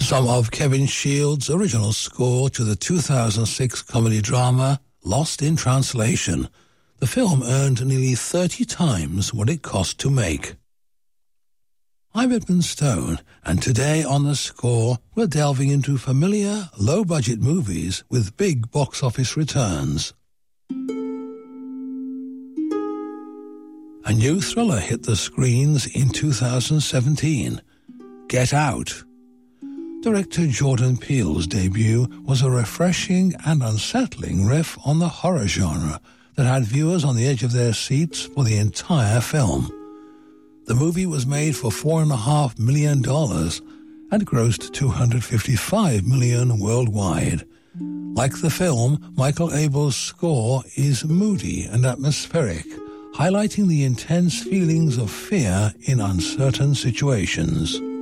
Some of Kevin Shields' original score to the 2006 comedy drama Lost in Translation. The film earned nearly 30 times what it cost to make. I'm Edmund Stone, and today on The Score, we're delving into familiar, low-budget movies with big box office returns. A new thriller hit the screens in 2017, Get Out. Director Jordan Peele's debut was a refreshing and unsettling riff on the horror genre that had viewers on the edge of their seats for the entire film. The movie was made for $4.5 million and grossed $255 million worldwide. Like the film, Michael Abel's score is moody and atmospheric, highlighting the intense feelings of fear in uncertain situations.